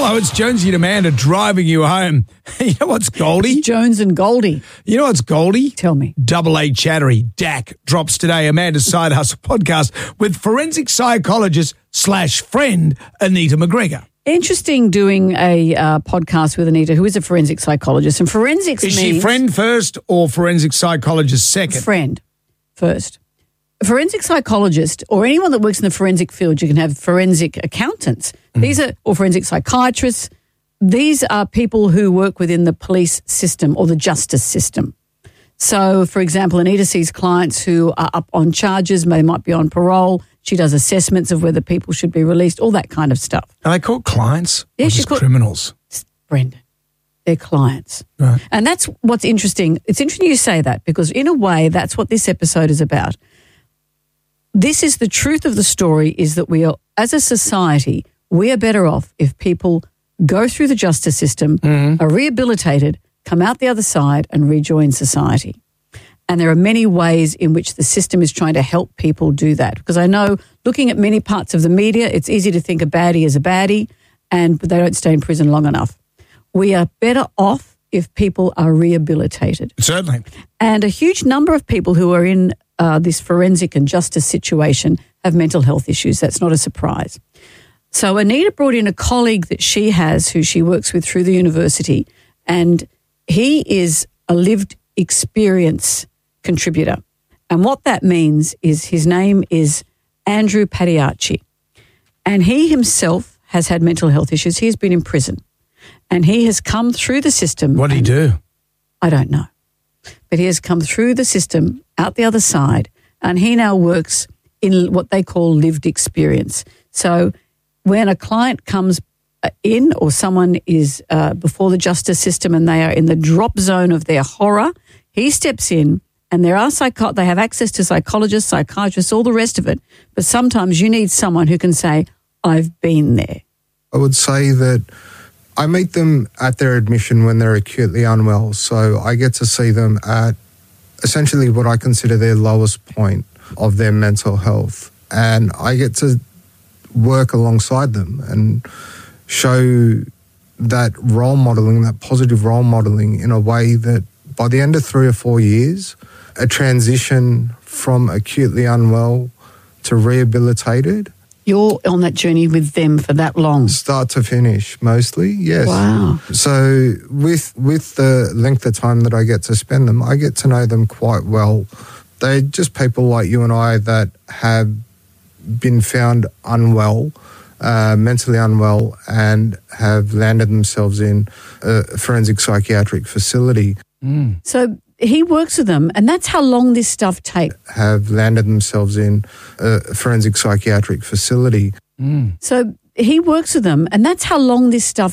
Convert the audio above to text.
Hello, it's Jonesy and Amanda driving you home. You know what's Goldie? Jones and Goldie. You know what's Goldie? Tell me. Double A Chattery. DAC drops today. Amanda's Side Hustle podcast with forensic psychologist / friend Anita McGregor. Interesting doing a podcast with Anita, who is a forensic psychologist. And forensics Is means... she friend first or forensic psychologist second? Friend first. A forensic psychologist or anyone that works in the forensic field, you can have forensic accountants. These are, or forensic psychiatrists. These are people who work within the police system or the justice system. So, for example, Anita sees clients who are up on charges, they might be on parole. She does assessments of whether people should be released, all that kind of stuff. Are they called clients Yeah, or she's just called- criminals? Brendan, they're clients. Right. And that's what's interesting. It's interesting you say that because in a way that's what this episode is about. This is the truth of the story, is that we are, as a society, we are better off if people go through the justice system, are rehabilitated, come out the other side and rejoin society. And there are many ways in which the system is trying to help people do that. Because I know, looking at many parts of the media, it's easy to think a baddie is a baddie and they don't stay in prison long enough. We are better off if people are rehabilitated. Certainly. And a huge number of people who are in this forensic and justice situation have mental health issues. That's not a surprise. So Anita brought in a colleague that she has who she works with through the university, and he is a lived experience contributor. And what that means is his name is Andrew Pagliacci. And he himself has had mental health issues. He has been in prison. And he has come through the system. What did he do? I don't know. But he has come through the system, out the other side, and he now works in what they call lived experience. So when a client comes in or someone is before the justice system and they are in the drop zone of their horror, he steps in and there are they have access to psychologists, psychiatrists, all the rest of it. But sometimes you need someone who can say, I've been there. I would say that I meet them at their admission when they're acutely unwell. So I get to see them at essentially what I consider their lowest point of their mental health. And I get to work alongside them and show that role modelling, that positive role modelling in a way that by the end of 3 or 4 years, a transition from acutely unwell to rehabilitated. You're on that journey with them for that long? Start to finish, mostly, yes. Wow. So with the length of time that I get to spend them, I get to know them quite well. They're just people like you and I that have been found unwell, mentally unwell, and have landed themselves in a forensic psychiatric facility. So he works with them, and that's how long this stuff takes. Have landed themselves in a forensic psychiatric facility. So he works with them, and that's how long this stuff